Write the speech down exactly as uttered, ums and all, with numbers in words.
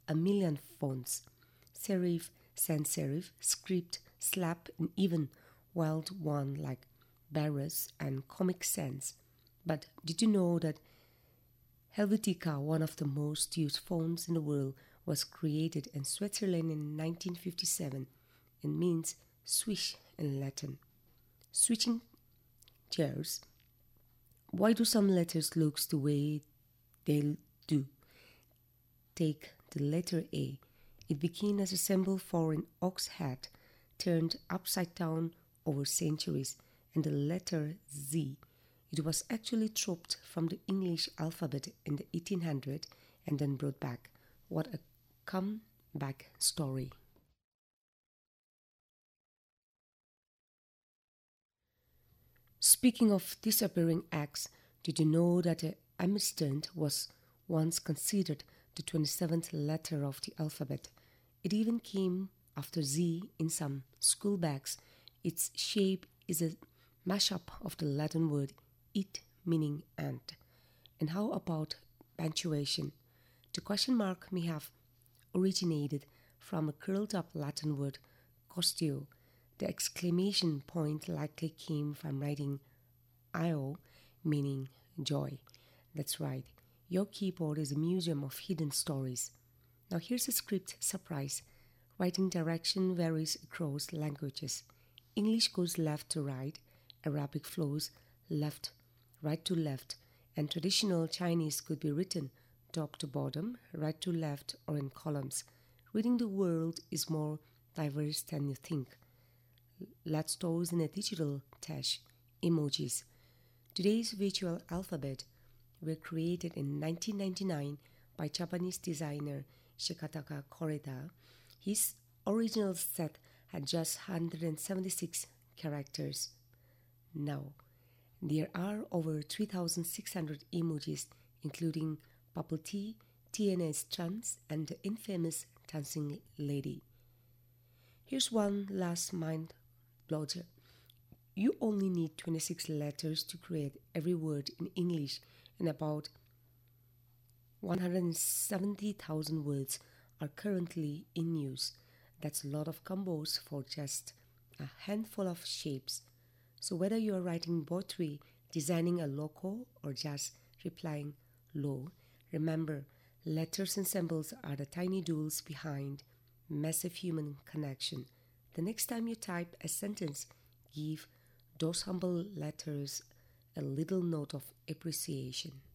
a million fonts. Serif, sans serif, script, slap, and even wild one like Barras and Comic Sans. But did you know that Helvetica, one of the most used fonts in the world, was created in Switzerland in nineteen fifty-seven and means swish in Latin? Switching gears, why do some letters look the way they do? Take the letter A. It began as a symbol for an ox head turned upside down over centuries, and the letter Z. It was actually dropped from the English alphabet in the eighteen hundreds and then brought back. What a comeback story. Speaking of disappearing acts, did you know that the ampersand was once considered the twenty-seventh letter of the alphabet? It even came after Z in some school bags. Its shape is a mashup of the Latin word it, meaning and. And how about punctuation? The question mark may have originated from a curled up Latin word costio. The exclamation point likely came from writing io, meaning joy. That's right, your keyboard is a museum of hidden stories. Now here's a script surprise. Writing direction varies across languages. English goes left to right, Arabic flows left, right to left, and traditional Chinese could be written top to bottom, right to left, or in columns. Reading the world is more diverse than you think. Let's toss in a digital touch, emojis. Today's visual alphabet were created in nineteen ninety-nine by Japanese designer Shikataka Koreda. His original set had just one hundred seventy-six characters. Now, there are over three thousand six hundred emojis, including bubble tea, T N A strands, and the infamous dancing lady. Here's one last mind blower. You only need twenty-six letters to create every word in English, and about one hundred seventy thousand words are currently in use. That's a lot of combos for just a handful of shapes. So whether you are writing poetry, designing a logo, or just replying "lo," remember, letters and symbols are the tiny tools behind massive human connection. The next time you type a sentence, give those humble letters a little note of appreciation.